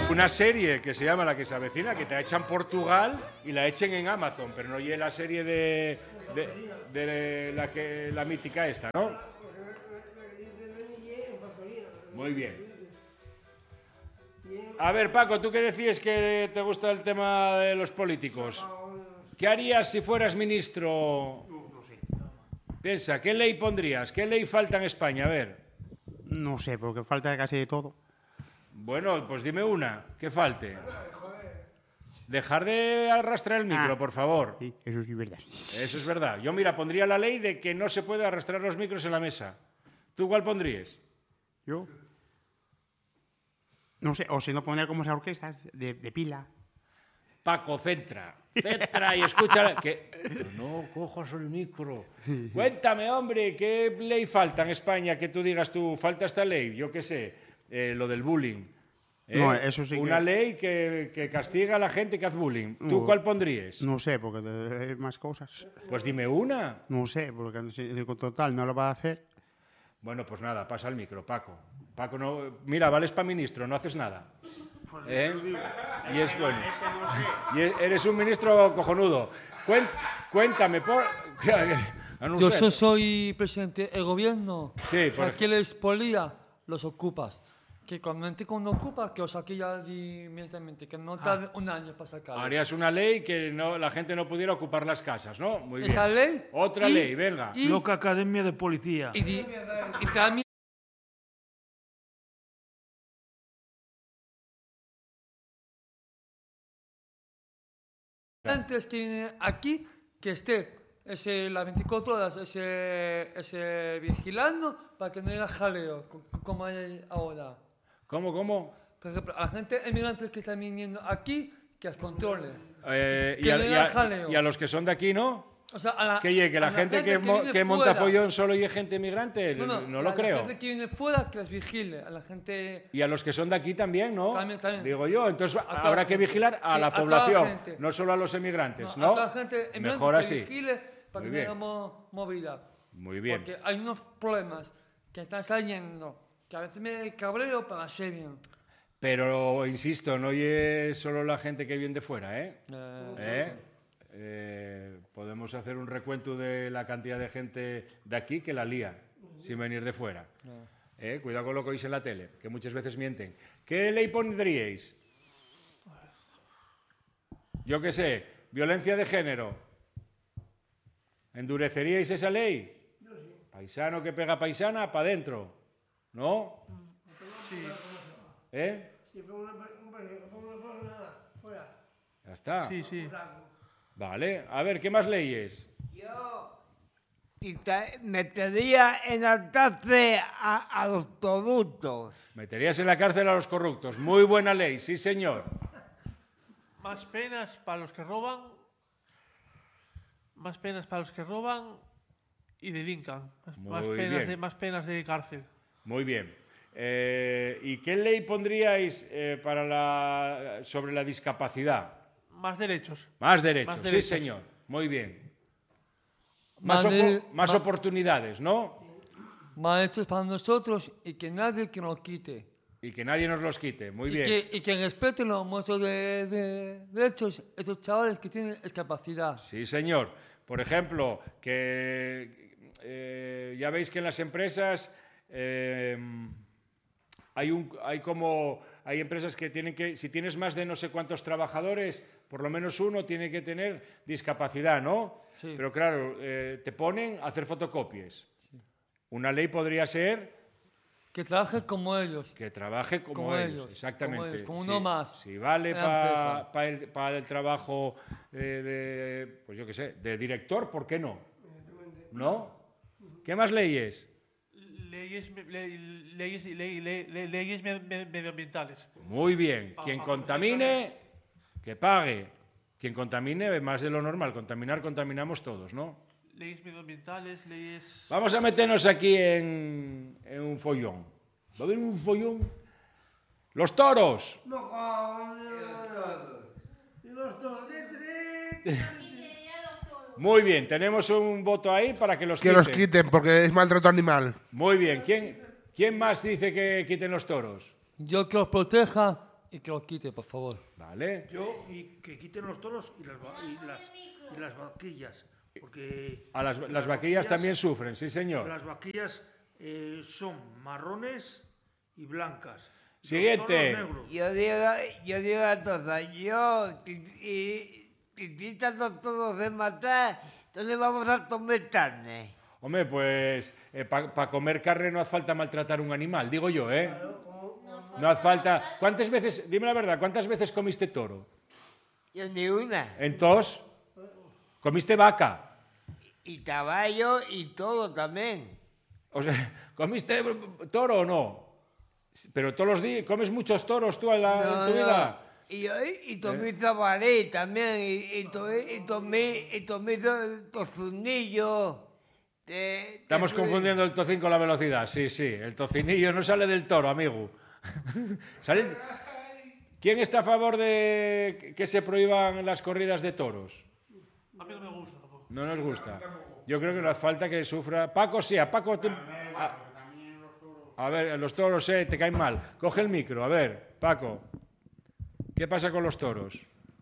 una serie que se llama La que se avecina, que te echan Portugal y la echen en Amazon, pero no llegue la serie de la mítica esta, ¿no? Muy bien. A ver, Paco, ¿tú qué decías que te gusta el tema de los políticos? ¿Qué harías si fueras ministro? No sé. Piensa, ¿qué ley pondrías? ¿Qué ley falta en España? A ver. No sé, porque falta casi de todo. Bueno, pues dime una, que falte. Dejar de arrastrar el micro, por favor. Sí, eso sí es verdad. Eso es verdad. Yo, mira, pondría la ley de que no se puede arrastrar los micros en la mesa. ¿Tú cuál pondrías? Yo no sé, o si no poner como esas orquestas de pila. Paco, centra y escucha. Pero no cojas el micro. Cuéntame, hombre, ¿qué ley falta en España que tú digas tú, falta esta ley? Yo qué sé, lo del bullying. No, eso sí Una que... ley que castiga a la gente que hace bullying. ¿Tú No, cuál pondrías? No sé, porque hay más cosas. Pues dime una. No sé, porque con total no lo va a hacer. Bueno, pues nada, pasa el micro, Paco. Paco, no, mira, vales para ministro, no haces nada. Y es bueno. Y eres un ministro cojonudo. Cuéntame, Yo soy presidente del gobierno. Sí, por aquí les polía, los ocupas. Que cuando ocupas, que os saque ya inmediatamente, que no tarde un año para sacarlo. Harías una ley que la gente no pudiera ocupar las casas, ¿no? Muy bien. Esa ley. Otra ley, venga. Loca Academia de Policía. Y también. Antes que viene aquí, que esté las 24 horas ese vigilando para que no haya jaleo, como hay ahora. ¿Cómo? Por ejemplo, a la gente emigrante que está viniendo aquí, que las controle. Y a los que son de aquí, ¿no? O sea, que la gente que monta follón solo y gente emigrante, no lo creo. A la gente que viene fuera, que las vigile. A la gente... Y a los que son de aquí también, ¿no? También. Digo yo, entonces habrá que vigilar a la población, no solo a los emigrantes, ¿no? A toda la gente Mejor que así. Vigile para que no haya movida. Muy bien. Porque hay unos problemas que están saliendo, que a veces me cabreo para hacer bien. Pero, insisto, no es solo la gente que viene de fuera, ¿eh? Podemos hacer un recuento de la cantidad de gente de aquí que la lía sin venir de fuera. Cuidado con lo que oís en la tele, que muchas veces mienten. ¿Qué ley pondríais? Yo qué sé, violencia de género. ¿Endureceríais esa ley? Paisano que pega paisana, para adentro. ¿No? Sí. Ya está. Sí. Vale, a ver, ¿qué más leyes? Yo metería en la cárcel a los corruptos. Meterías en la cárcel a los corruptos. Muy buena ley, sí señor. Más penas para los que roban. Más penas para los que roban y delincan. Más penas de cárcel. Muy bien. ¿Y qué ley pondríais sobre la discapacidad? Más derechos. Más derechos, sí señor. Muy bien. Más oportunidades, ¿no? Más derechos para nosotros y que nadie que nos quite. Y que nadie nos los quite, muy bien. Y que respeten los nuestros derechos estos chavales que tienen discapacidad. Sí señor. Por ejemplo, que ya veis que en las empresas hay empresas que tienen que, si tienes más de no sé cuántos trabajadores, por lo menos uno tiene que tener discapacidad, ¿no? Sí. Pero claro, te ponen a hacer fotocopias. Sí. Una ley podría ser... Que trabaje como ellos. Que trabaje como ellos, exactamente. Como uno más. Si vale para el trabajo pues yo qué sé, de director, ¿por qué no? ¿No? ¿Qué más leyes? Leyes medioambientales. Muy bien. Quien contamine, que pague. Quien contamine, más de lo normal. Contaminamos todos, ¿no? Leyes medioambientales, leyes... Vamos a meternos aquí en un follón. ¿Va a haber un follón? ¡Los toros! Los toros de Muy bien, tenemos un voto ahí para que los quiten. Que los quiten, porque es maltrato animal. Muy bien. ¿Quién más dice que quiten los toros? Yo que los proteja y que lo quite, por favor. Vale. Y que quiten los toros y las vaquillas. Porque Las vaquillas también sufren, sí, señor. las vaquillas son marrones y blancas. Siguiente. Los toros negros. Yo digo a todos, y quitan todos de matar, ¿dónde vamos a comer carne? Hombre, pues para comer carne no hace falta maltratar un animal, digo yo, ¿eh? No hace falta. ¿Cuántas veces, dime la verdad, cuántas veces comiste toro? Yo ni una. Entonces, ¿comiste vaca? Y caballo y todo también. O sea, ¿comiste toro o no? Pero todos los días, ¿comes muchos toros tú en tu vida? Y tomé zabalí también, y tomé tocunillo. Estamos confundiendo el tocín con la velocidad. Sí, el tocinillo no sale del toro, amigo. ¿Quién está a favor de que se prohíban las corridas de toros? A mí no me gusta tampoco. No nos gusta. Yo creo que no hace falta que sufra. Paco, sí, a Paco... A ver, los toros, te caen mal. Coge el micro, a ver, Paco. ¿Qué pasa con los toros?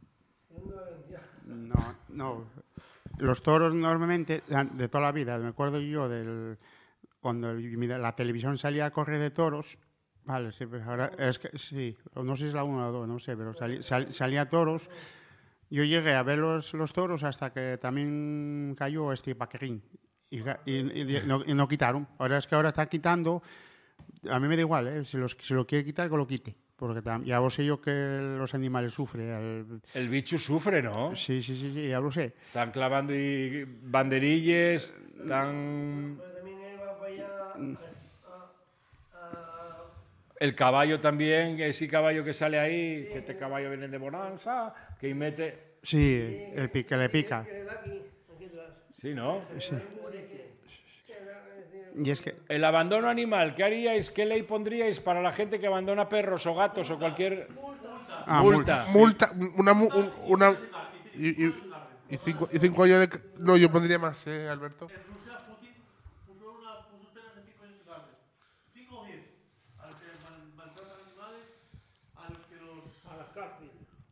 No. Los toros normalmente, de toda la vida, me acuerdo yo cuando la televisión salía a correr de toros, vale, sí, pero ahora es que sí, no sé si es la 1 o la 2, no sé, pero salía toros. Yo llegué a ver los toros hasta que también cayó Paquerín y no quitaron. Ahora está quitando, a mí me da igual, si lo quiere quitar, que lo quite. Porque ya lo sé yo que los animales sufren. El bicho sufre, ¿no? Sí, ya lo sé. Están clavando y banderillas, están... El caballo también, ese caballo que sale ahí, 7 caballos vienen de bonanza, que mete... Sí, que le pica. Sí, ¿no? Sí. Y es que... El abandono animal, ¿qué haríais? ¿Qué ley pondríais para la gente que abandona perros o gatos o cualquier... Multa. Multa, y 5 años de... No, yo pondría más, Alberto. En Rusia, Putin puso penas de 5 años de cárcel. 5 o 10. A los que maltratan animales, a los que los... A las cárceles.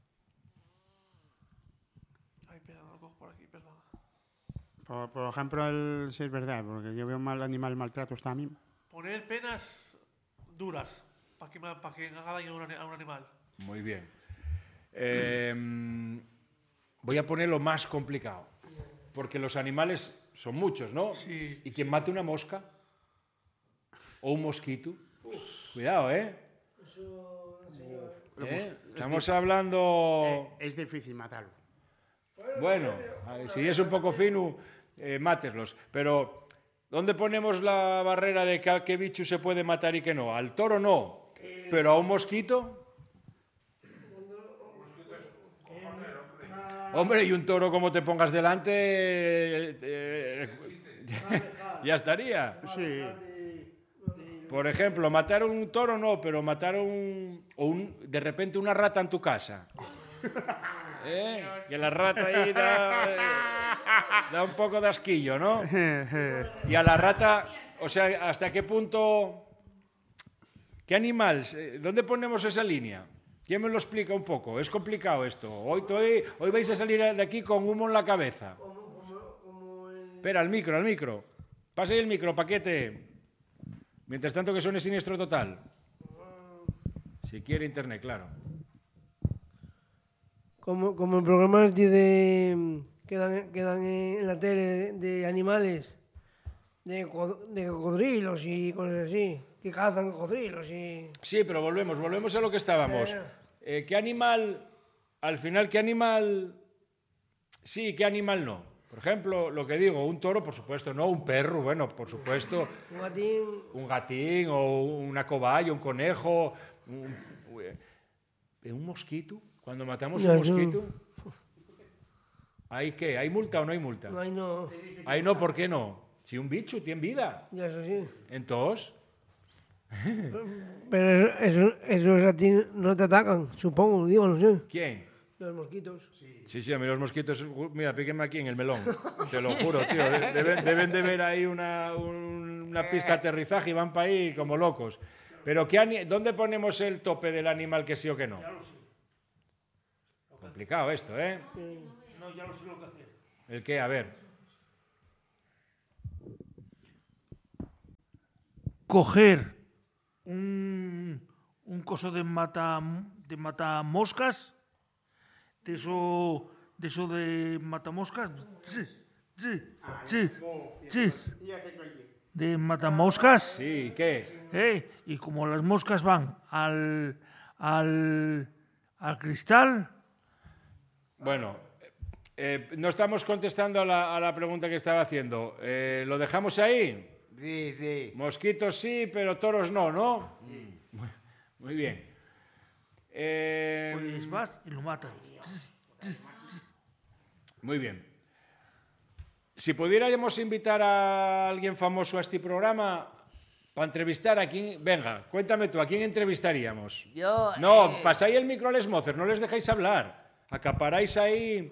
Ay, espera, no lo cojo por aquí, perdona. Por ejemplo, sí es verdad, porque yo veo mal animal maltratos también. Poner penas duras para que haga daño a un animal. Muy bien. Voy a poner lo más complicado, porque los animales son muchos, ¿no? Sí. ¿Y quien mate una mosca? ¿O un mosquito? Cuidado, ¿eh? Estamos hablando... Es difícil matarlo. Bueno, si es un poco fino, máteslos. Pero, ¿dónde ponemos la barrera de qué bicho se puede matar y qué no? Al toro no, pero a un mosquito... Hombre, y un toro como te pongas delante, ya estaría. Sí. Por ejemplo, matar un toro no, pero matar de repente una rata en tu casa. Que la rata ahí da un poco de asquillo, ¿no? Y a la rata, o sea, ¿hasta qué punto? ¿Qué animal? ¿Dónde ponemos esa línea? ¿Quién me lo explica un poco? Es complicado esto. Hoy vais a salir de aquí con humo en la cabeza. Espera, al micro. Pasa ahí el micro, paquete. Mientras tanto que suene Siniestro Total. Si quiere internet, claro. Como en programas que dan en la tele de animales, de cocodrilos y cosas así, que cazan cocodrilos y... Sí, pero volvemos a lo que estábamos. ¿Qué animal, al final, qué animal sí, qué animal no? Por ejemplo, lo que digo, un toro, por supuesto, no, un perro, bueno, por supuesto. Un gatín o una cobaya, un conejo, un mosquito. Cuando matamos un mosquito, ¿hay qué? ¿Hay multa o no hay multa? No. Ahí no, ¿por qué no? Si un bicho tiene vida. Ya, eso sí. Entonces... Pero esos a ti no te atacan, supongo, digo, no sé. ¿Quién? Los mosquitos. Sí, a mí los mosquitos... Mira, píquenme aquí en el melón. Te lo juro, tío. Deben de ver ahí una pista de aterrizaje y van para ahí como locos. Pero ¿dónde ponemos el tope del animal que sí o que no? Ya lo sé. Complicado esto, ¿eh? No, ya lo sé lo que hacer. ¿El qué? A ver. Coger un coso de matamoscas, de eso de matamoscas, de matamoscas, Sí, ¿qué? y como las moscas van al cristal, Bueno, no estamos contestando a la pregunta que estaba haciendo. ¿Lo dejamos ahí? Sí, sí. Mosquitos sí, pero toros no, ¿no? Muy bien. pues vas y lo matas. Muy bien. Si pudiéramos invitar a alguien famoso a este programa para entrevistar a quién... Venga, cuéntame tú, ¿a quién entrevistaríamos? Yo, No, pasáis el micro a les mozos, no les dejáis hablar. Acaparáis ahí...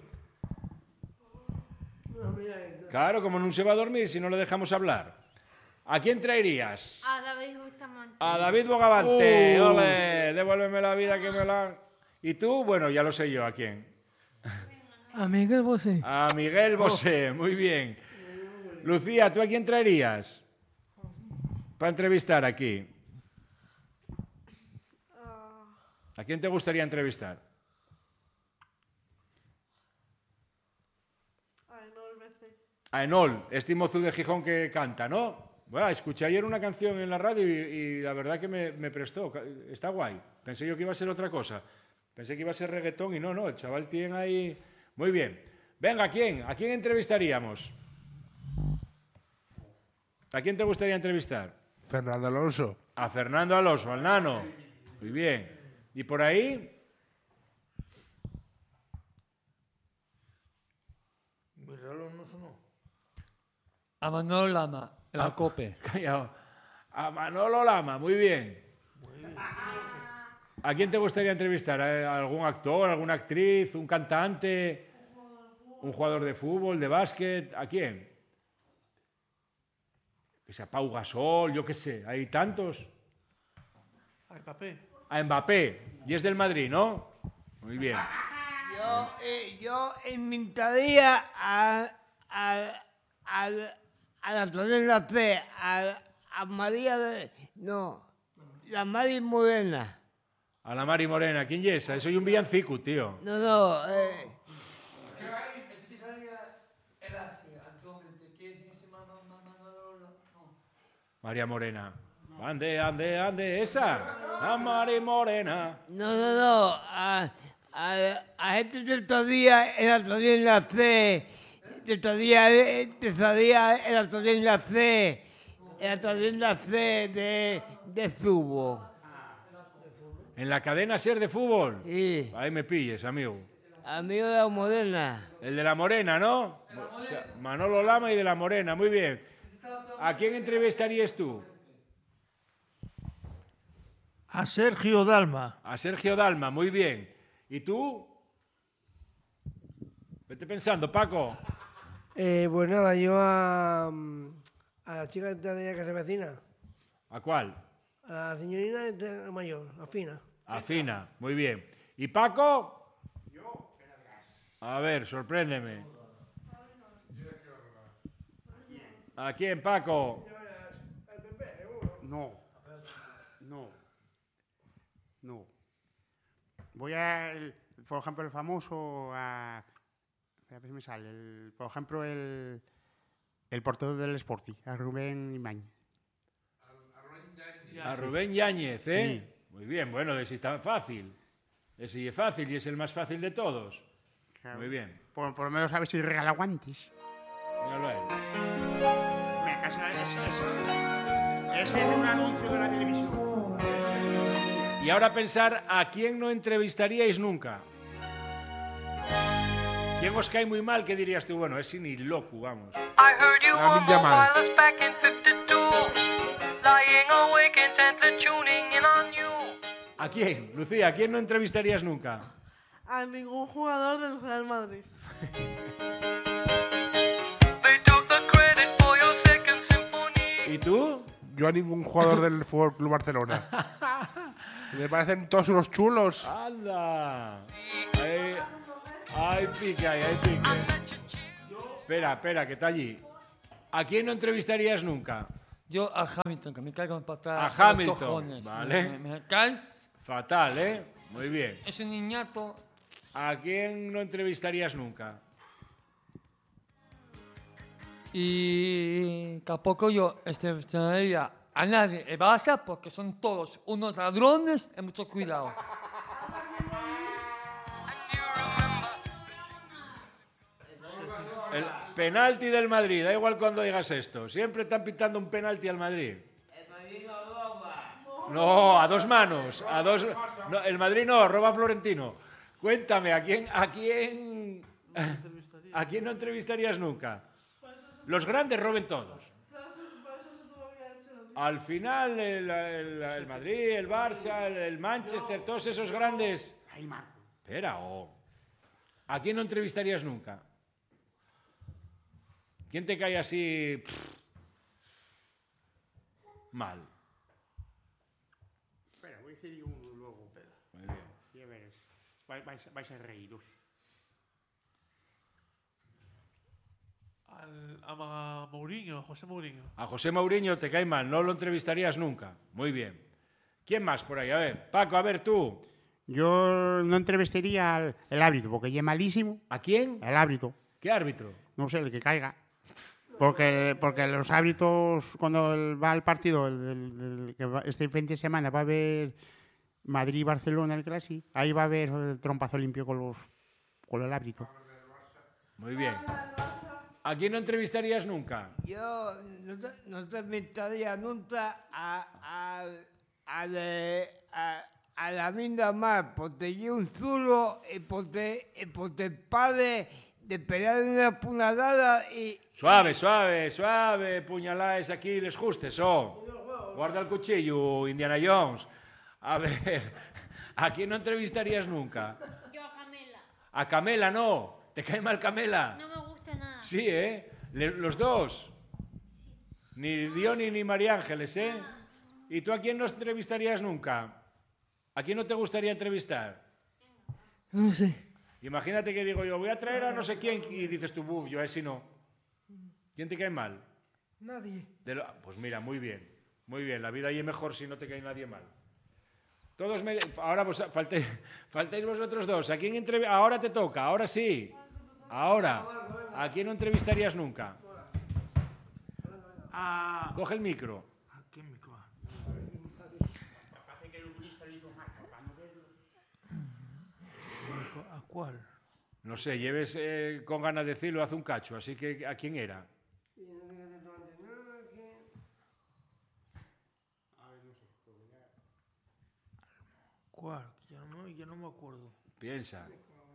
Claro, como no se va a dormir si no le dejamos hablar. ¿A quién traerías? A David Bustamante. A David Bogavante. ¡Ole! Devuélveme la vida que me la... ¿Y tú? Bueno, ya lo sé yo, ¿a quién? A Miguel Bosé. A Miguel Bosé, muy bien. Lucía, ¿tú a quién traerías? Para entrevistar aquí. ¿A quién te gustaría entrevistar? A Enol, este mozo de Gijón que canta, ¿no? Bueno, escuché ayer una canción en la radio y la verdad que me prestó. Está guay. Pensé yo que iba a ser otra cosa. Pensé que iba a ser reggaetón y no, el chaval tiene ahí... Muy bien. Venga, ¿a quién? ¿A quién entrevistaríamos? ¿A quién te gustaría entrevistar? Fernando Alonso. A Fernando Alonso, al nano. Muy bien. ¿Y por ahí? A Manolo Lama, la COPE. Callao. A Manolo Lama, muy bien. ¿A quién te gustaría entrevistar? ¿A algún actor, alguna actriz, un cantante, un jugador de fútbol, de básquet? ¿A quién? Que sea Pau Gasol, yo qué sé, hay tantos. A Mbappé. A Mbappé, y es del Madrid, ¿no? Muy bien. Yo invitaría a la Torena C, a María de... No, la Mari Morena. A la Mari Morena, ¿quién es esa? Soy un villancico, tío. No, María Morena. Ande, esa. La Mari Morena. No, a gente de todavía en la Torena C, de todavía en la Torena C, en la Torena C de Zubo. ¿En la cadena SER de fútbol? Sí. Ahí me pilles, amigo. Amigo de la Morena. El de la Morena, ¿no? O sea, Manolo Lama y de la Morena, muy bien. ¿A quién entrevistarías tú? A Sergio Dalma. A Sergio Dalma, muy bien. ¿Y tú? Vete pensando, Paco. Pues nada, yo a la chica de que se vecina, ¿A cuál? a la señorita mayor, a Fina. A Fina, muy bien. ¿Y Paco? A ver, sorpréndeme. ¿A quién, Paco? No. Voy a, por ejemplo, el famoso, a ver si me sale, por ejemplo, el portero del Sporting, a Rubén Imañez. A Rubén Yáñez, ¿eh? Sí. Muy bien, bueno, ese está fácil. Ese es fácil y es el más fácil de todos. Claro. Muy bien. Por lo menos sabes si regala guantes. Míralo a él. Me casa es en un anuncio de la televisión. Y ahora pensar a quién no entrevistaríais nunca. ¿Quién os cae muy mal? ¿Qué dirías tú? Bueno, ese ni loco, vamos. Lamin Yamal. ¿A quién? Lucía, ¿a quién no entrevistarías nunca? A ningún jugador del Real Madrid. ¿Y tú? Yo a ningún jugador del Fútbol Club Barcelona. Me parecen todos unos chulos. ¡Anda! Hay pique, hay pique. Espera, que está allí. ¿A quién no entrevistarías nunca? Yo a Hamilton, que me caigo en patada. A Hamilton, los cojones. vale. Me caen. Fatal, ¿eh? Muy bien. Ese niñato. ¿A quién no entrevistarías nunca? Y tampoco yo entrevistaría a nadie en Barça porque son todos unos ladrones y mucho cuidado. El penalti del Madrid, da igual cuando digas esto. Siempre están pitando un penalti al Madrid. No, a dos manos. No, el Madrid no, roba Florentino. Cuéntame, ¿a quién no entrevistarías nunca? Los grandes roben todos. Al final, el Madrid, el Barça, el Manchester, todos esos grandes. Espera, ¿a quién no entrevistarías nunca? ¿Quién te cae así mal? Espera, voy a decir yo uno luego. Muy bien. Ya veréis. Vais a reíros. A Mourinho, a José Mourinho. A José Mourinho te cae mal, no lo entrevistarías nunca. Muy bien. ¿Quién más por ahí? A ver, Paco, a ver tú. Yo no entrevistaría al el árbitro, porque es malísimo. ¿A quién? El árbitro. ¿Qué árbitro? No sé, el que caiga. Porque los árbitros, cuando va al partido, este fin de semana va a haber Madrid-Barcelona, el clásico, ahí va a haber el trompazo limpio con el árbitro. Muy bien. ¿A quién no entrevistarías nunca? Yo no entrevistaría nunca a la minda más, porque yo un zulo y porque padre de pegar una puñalada y... Suave, puñaladas aquí les justes, Guarda el cuchillo, Indiana Jones. A ver, ¿a quién no entrevistarías nunca? Yo a Camela. A Camela no. ¿Te cae mal Camela? No me gusta nada. Sí, ¿eh? Los dos. Ni Diony ni María Ángeles, ¿eh? ¿Y tú a quién no entrevistarías nunca? ¿A quién no te gustaría entrevistar? No sé. Imagínate que digo yo, voy a traer a no sé quién y dices tú, buf, yo a ese no. ¿Quién te cae mal? Nadie. Pues mira, muy bien. Muy bien, la vida ahí es mejor si no te cae nadie mal. Ahora pues, faltáis vosotros dos. ¿A quién ahora te toca, ahora sí. Ahora. ¿A quién no entrevistarías nunca? Coge el micro. ¿A quién me coja? ¿A cuál? No sé, lleves con ganas de decirlo hace un cacho, así que ¿a quién era? ¿Cuál? Ya no me acuerdo. Piensa.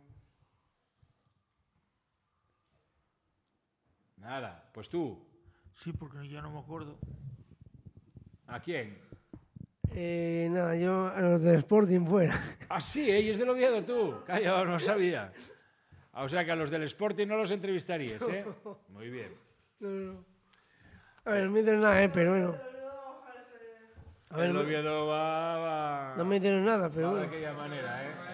Nada, pues tú. Sí, porque ya no me acuerdo. ¿A quién? Nada, yo a los del Sporting fuera. Ah, sí, ¿eh? ¿Y es del Oviedo tú? Calla, no sabía. O sea que a los del Sporting no los entrevistarías, ¿eh? Muy bien. No. A ver, no me dieron nada, pero bueno. A ver, El Oviedo va... no me dieron nada, pero va de bueno. aquella manera, ¿eh?